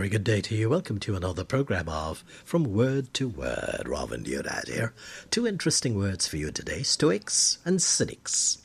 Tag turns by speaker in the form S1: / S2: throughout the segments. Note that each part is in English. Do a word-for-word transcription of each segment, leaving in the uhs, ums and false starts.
S1: very good day to you. Welcome to another program of From Word to Word. Robin Deodad here. Two interesting words for you today, Stoics and Cynics.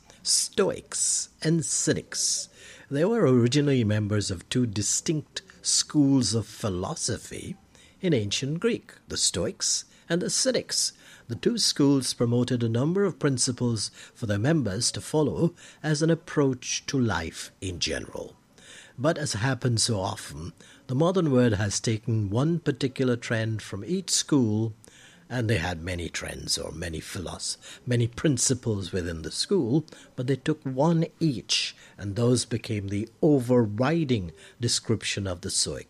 S1: Stoics and Cynics. They were originally members of two distinct schools of philosophy in ancient Greek, the Stoics and the Cynics. The two schools promoted a number of principles for their members to follow as an approach to life in general. But as happens so often, the modern world has taken one particular trend from each school, and they had many trends or many philosoph- many principles within the school, but they took one each, and those became the overriding description of the Stoic,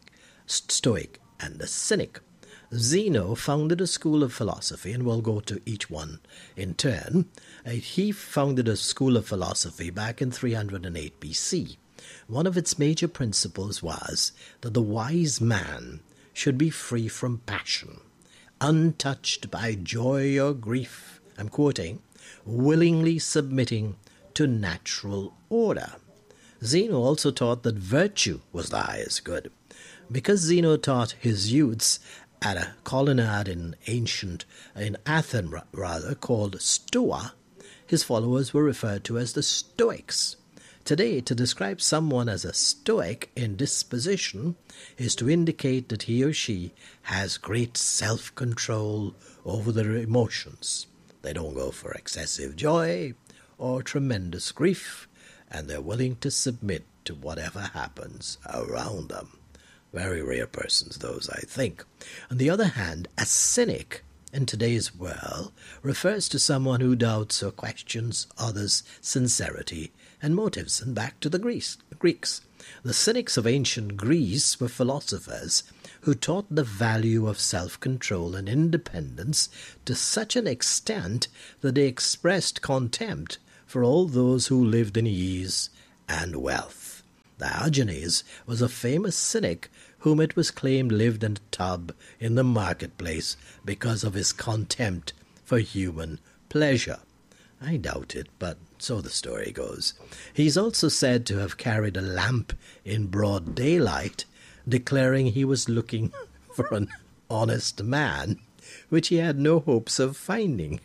S1: Stoic and the Cynic. Zeno founded a school of philosophy, and we'll go to each one in turn. Uh, he founded a school of philosophy back in three hundred eight B C. One of its major principles was that the wise man should be free from passion, untouched by joy or grief, I'm quoting, willingly submitting to natural order. Zeno also taught that virtue was the highest good. Because Zeno taught his youths at a colonnade in ancient, in Athens rather, called Stoa, his followers were referred to as the Stoics. Today, to describe someone as a Stoic in disposition is to indicate that he or she has great self-control over their emotions. They don't go for excessive joy or tremendous grief, and they're willing to submit to whatever happens around them. Very rare persons, those, I think. On the other hand, a cynic in today's world refers to someone who doubts or questions others' sincerity and motives. And back to the Greece, Greeks. The cynics of ancient Greece were philosophers who taught the value of self-control and independence to such an extent that they expressed contempt for all those who lived in ease and wealth. Diogenes was a famous cynic whom it was claimed lived in a tub in the marketplace because of his contempt for human pleasure. I doubt it, but so the story goes. He's also said to have carried a lamp in broad daylight, declaring he was looking for an honest man, which he had no hopes of finding.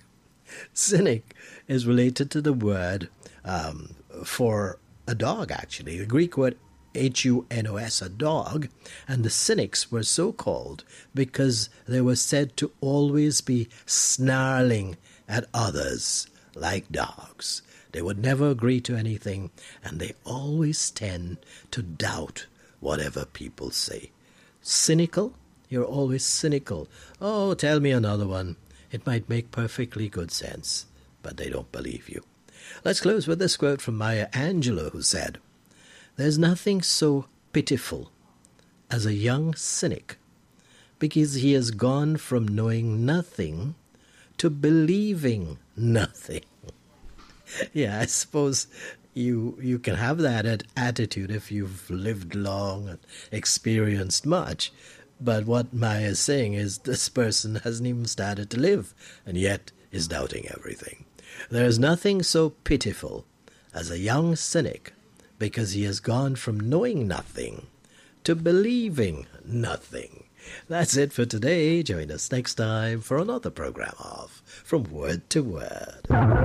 S1: Cynic is related to the word um, for a dog, actually. The Greek word H U N O S, a dog, and the cynics were so called because they were said to always be snarling at others like dogs. They would never agree to anything, and they always tend to doubt whatever people say. Cynical? You're always cynical. Oh, tell me another one. It might make perfectly good sense, but they don't believe you. Let's close with this quote from Maya Angelou, who said, "There's nothing so pitiful as a young cynic, because he has gone from knowing nothing to believing nothing." Yeah, I suppose you you can have that at attitude if you've lived long and experienced much. But what Maya is saying is this person hasn't even started to live and yet is doubting everything. There's nothing so pitiful as a young cynic, because he has gone from knowing nothing to believing nothing. That's it for today. Join us next time for another program of From Word to Word.